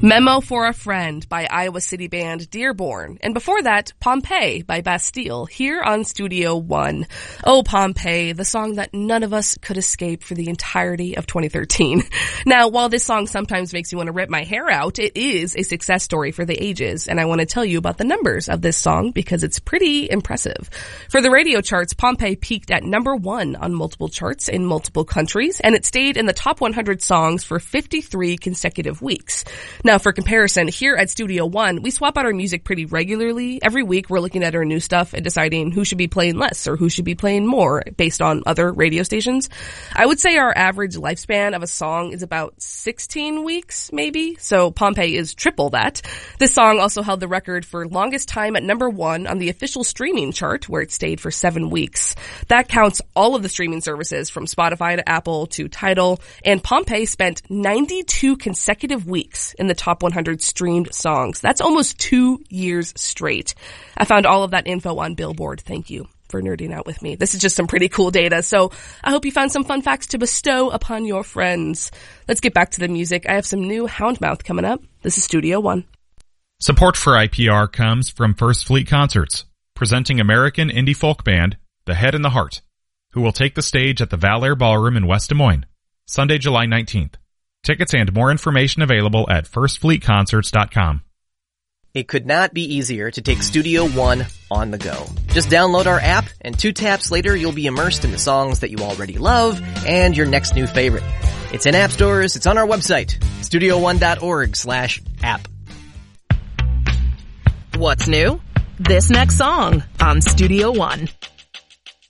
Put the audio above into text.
Memo for a Friend by Iowa City band Dearborn. And before that, Pompeii by Bastille, here on Studio One. Oh, Pompeii, the song that none of us could escape for the entirety of 2013. Now, while this song sometimes makes you want to rip my hair out, it is a success story for the ages, and I want to tell you about the numbers of this song because it's pretty impressive. For the radio charts, Pompeii peaked at number 1 on multiple charts in multiple countries, and it stayed in the top 100 songs for 53 consecutive weeks. Now, for comparison, here at Studio One, we swap out our music pretty regularly. Every week, we're looking at our new stuff and deciding who should be playing less or who should be playing more based on other radio stations. I would say our average lifespan of a song is about 16 weeks, maybe. So Pompeii is triple that. This song also held the record for longest time at number 1 on the official streaming chart, where it stayed for 7 weeks. That counts all of the streaming services from Spotify to Apple to Tidal, and Pompeii spent 92 consecutive weeks in the top 100 streamed songs. That's almost 2 years straight. I found all of that info on Billboard. Thank you for nerding out with me. This is just some pretty cool data, so I hope you found some fun facts to bestow upon your friends. Let's get back to the music. I have some new Houndmouth coming up. This is Studio One. Support for IPR comes from First Fleet Concerts, presenting American indie folk band The Head and the Heart, who will take the stage at the Valair Ballroom in West Des Moines, Sunday, July 19th. Tickets and more information available at firstfleetconcerts.com. It could not be easier to take Studio One on the go. Just download our app, and 2 taps later you'll be immersed in the songs that you already love and your next new favorite. It's in app stores, it's on our website, studio1.org/app. What's new? This next song on Studio One.